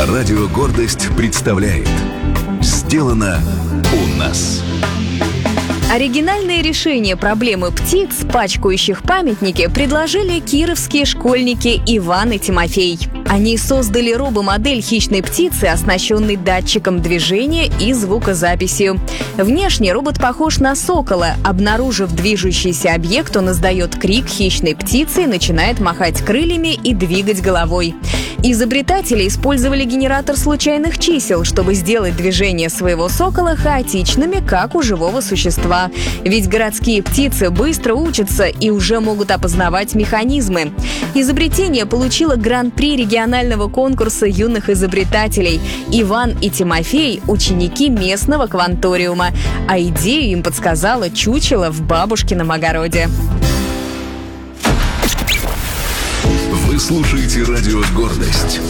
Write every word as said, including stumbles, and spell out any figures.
Радио «Гордость» представляет «Сделано у нас». Оригинальные решения проблемы птиц, пачкающих памятники, предложили кировские школьники Иван и Тимофей. Они создали робомодель хищной птицы, оснащенной датчиком движения и звукозаписью. Внешне робот похож на сокола. Обнаружив движущийся объект, он издает крик хищной птицы и начинает махать крыльями и двигать головой. Изобретатели использовали генератор случайных чисел, чтобы сделать движения своего сокола хаотичными, как у живого существа. Ведь городские птицы быстро учатся и уже могут опознавать механизмы. Изобретение получило гран-при регионального конкурса юных изобретателей. Иван и Тимофей – ученики местного кванториума, а идею им подсказала чучело в бабушкином огороде. Вы слушаете радио «Гордость».